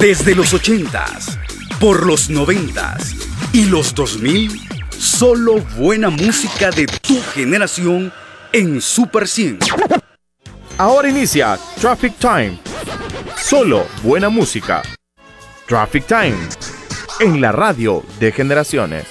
Desde los 80s, por los 90s y los 2000, solo buena música de tu generación en Super 100. Ahora inicia Traffic Time. Solo buena música. Traffic Time en la radio de generaciones.